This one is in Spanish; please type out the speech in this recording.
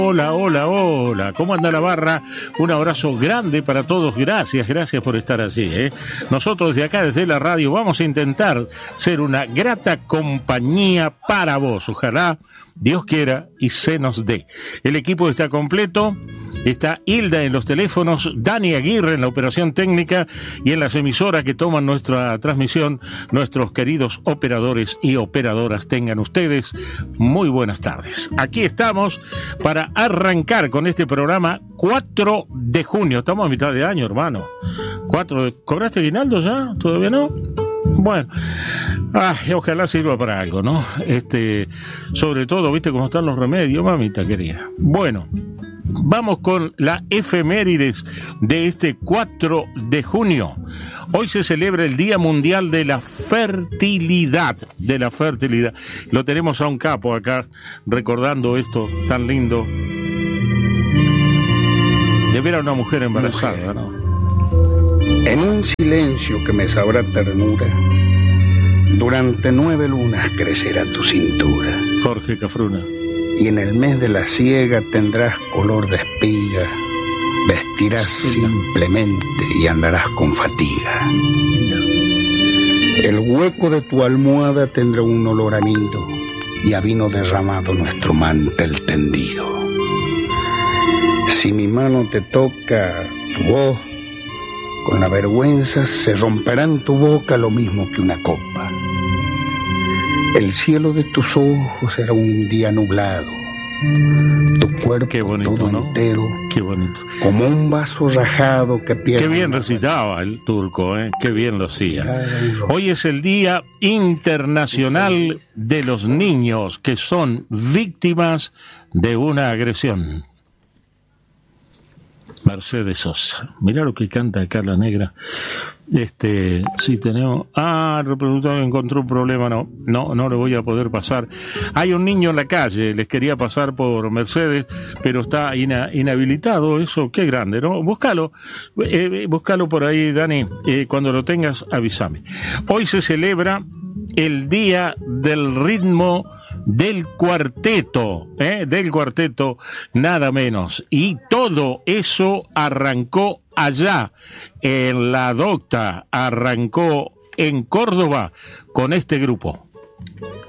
Hola, hola, hola. ¿Cómo anda la barra? Un abrazo grande para todos. Gracias por estar así, ¿eh? Nosotros de acá, desde la radio, vamos a intentar ser una grata compañía para vos. Ojalá Dios quiera y se nos dé. El equipo está completo. Está Hilda en los teléfonos, Dani Aguirre en la operación técnica y en las emisoras que toman nuestra transmisión, nuestros queridos operadores y operadoras. Tengan ustedes muy buenas tardes. Aquí estamos para arrancar con este programa 4 de junio. Estamos a mitad de año, hermano. ¿Cobraste aguinaldo ya? ¿Todavía no? Bueno, ojalá sirva para algo, ¿no? Sobre todo, ¿viste cómo están los remedios, mamita querida? Bueno, vamos con la efemérides de este 4 de junio. Hoy se celebra el Día Mundial de la Fertilidad. Lo tenemos a un capo acá recordando esto tan lindo de ver a una mujer embarazada, ¿no? En un silencio que me sabrá ternura, durante 9 lunas crecerá tu cintura. Jorge Cafruna. Y en el mes de la siega tendrás color de espiga, vestirás simplemente y andarás con fatiga. El hueco de tu almohada tendrá un olor a nido y a vino derramado nuestro mantel tendido. Si mi mano te toca tu voz, con la vergüenza se romperá en tu boca lo mismo que una copa. El cielo de tus ojos será un día nublado. Tu cuerpo qué bonito, todo, ¿no?, entero. Qué bonito. Como un vaso rajado que pierde. Qué bien recitaba el turco, ¿eh? Qué bien lo hacía. Hoy es el Día Internacional de los Niños que son víctimas de una agresión. Mercedes Sosa. Mirá lo que canta acá la negra. Sí tenemos. El reproductor encontró un problema. No le voy a poder pasar. Hay un niño en la calle. Les quería pasar por Mercedes, pero está inhabilitado. Eso, qué grande, ¿no? Búscalo por ahí, Dani. Cuando lo tengas, avísame. Hoy se celebra el Día del Ritmo del cuarteto, nada menos. Y todo eso arrancó allá en la Docta, arrancó en Córdoba con este grupo.